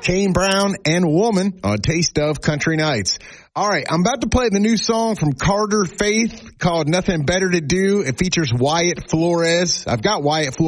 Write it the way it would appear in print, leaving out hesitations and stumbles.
Kane Brown and Woman on Taste of Country Nights. All right, I'm about to play the new song from Carter Faith called Nothing Better to Do. It features Wyatt Flores. I've got Wyatt Flores